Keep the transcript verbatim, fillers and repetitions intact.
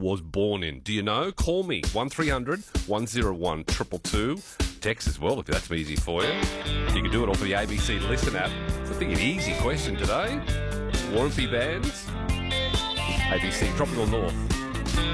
was born in? Do you know? Call me, one three hundred one oh one two two two. Text as well, if that's easy for you. You can do it off of the A B C Listen app. So I think an easy question today. Warmthy bands. A B C Tropical North.